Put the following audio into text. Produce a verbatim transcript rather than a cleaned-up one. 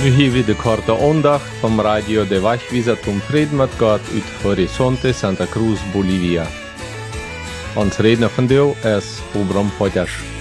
Nu hier weer de korte aandacht vom Radio de Wachwieser zum Frieden mit Gott uit Horizonte Santa Cruz, Bolivia. Ons redner van deel is Obram Potters.